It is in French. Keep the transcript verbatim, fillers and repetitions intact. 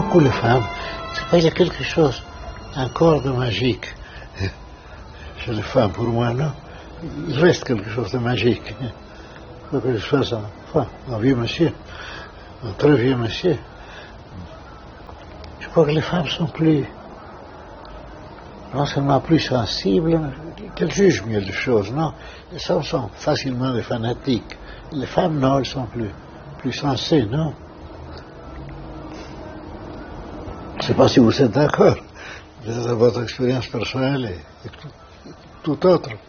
beaucoup les femmes. C'est pas, il y a quelque chose encore de magique chez les femmes, pour moi, non? Il reste quelque chose de magique. Il faut que je fasse un, enfin, un vieux monsieur, un très vieux monsieur. Je crois que les femmes sont plus, non seulement plus sensibles, qu'elles jugent mieux les choses, non? Les hommes sont facilement des fanatiques. Les femmes, non, elles sont plus, plus sensées, non? Je ne sais pas si vous êtes d'accord. C'est votre expérience personnelle et, et tout, tout autre.